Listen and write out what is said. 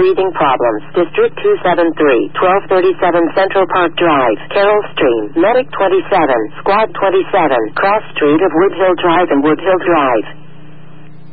breathing problems. District 273, 1237 Central Park Drive, Carroll Stream, Medic 27, Squad 27, Cross Street of Woodhill Drive and Woodhill Drive.